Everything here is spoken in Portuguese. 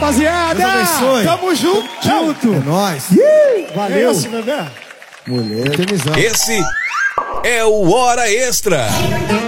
rapaziada. Deus abençoe. Tamo junto. É nóis. Valeu. Mulher. Esse é o Hora Extra.